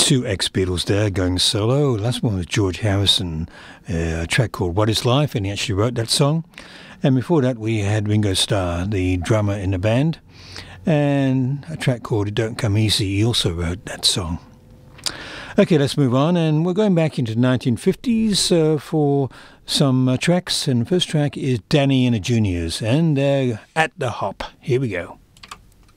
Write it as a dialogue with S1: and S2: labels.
S1: Two ex-Beatles there going solo. Last one was George Harrison, a track called What Is Life, and he actually wrote that song. And before that we had Ringo Starr, the drummer in the band, and a track called It Don't Come Easy. He also wrote that song. Okay, let's move on, and we're going back into the 1950s for some tracks. And the first track is Danny and the Juniors, and they're At the Hop. Here we go.